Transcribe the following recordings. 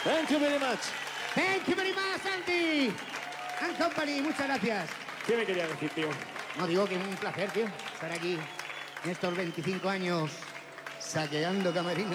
Thank you very much. Thank you very much, Santi. And company, muchas gracias. ¿Qué me quería decir, tío? No, digo que es un placer, tío, estar aquí en estos 25 años saqueando camerinos.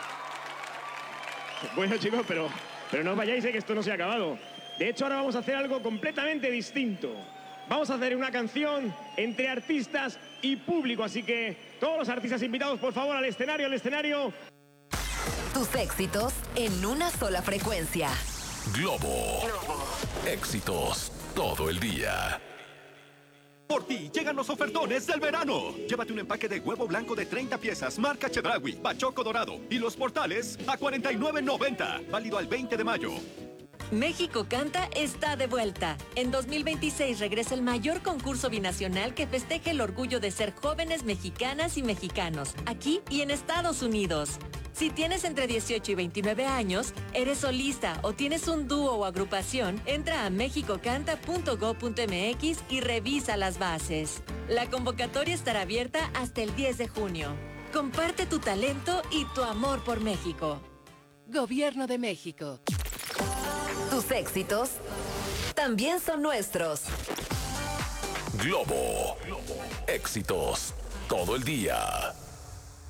Bueno, chicos, pero no os vayáis, que esto no se ha acabado. De hecho, ahora vamos a hacer algo completamente distinto. Vamos a hacer una canción entre artistas y público, así que todos los artistas invitados, por favor, al escenario, Tus éxitos en una sola frecuencia. Globo. Éxitos todo el día. Por ti llegan los ofertones del verano. Llévate un empaque de huevo blanco de 30 piezas, marca Chedraui, bachoco dorado y los portales a $49.90. Válido al 20 de mayo. México Canta está de vuelta. En 2026 regresa el mayor concurso binacional que festeje el orgullo de ser jóvenes mexicanas y mexicanos, aquí y en Estados Unidos. Si tienes entre 18 y 29 años, eres solista o tienes un dúo o agrupación, entra a mexicocanta.go.mx y revisa las bases. La convocatoria estará abierta hasta el 10 de junio. Comparte tu talento y tu amor por México. Gobierno de México. Tus éxitos también son nuestros. Globo. Éxitos todo el día.